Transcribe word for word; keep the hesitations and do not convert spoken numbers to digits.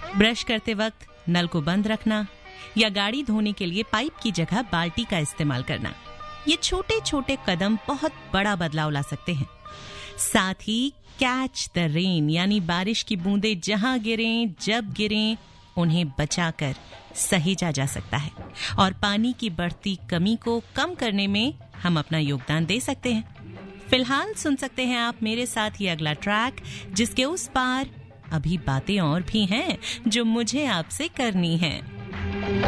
Brush करते वक्त नल को बंद रखना या गाड़ी धोने के लिए पाइप की जगह बाल्टी का इस्तेमाल करना, ये छोटे छोटे कदम बहुत बड़ा बदलाव ला सकते हैं। साथ ही कैच द रेन यानी बारिश की बूंदें जहां गिरें, जब गिरें, उन्हें बचाकर सहेजा जा सकता है और पानी की बढ़ती कमी को कम करने में हम अपना योगदान दे सकते हैं। फिलहाल सुन सकते हैं आप मेरे साथ ये अगला ट्रैक, जिसके उस पार अभी बातें और भी हैं जो मुझे आपसे करनी हैं।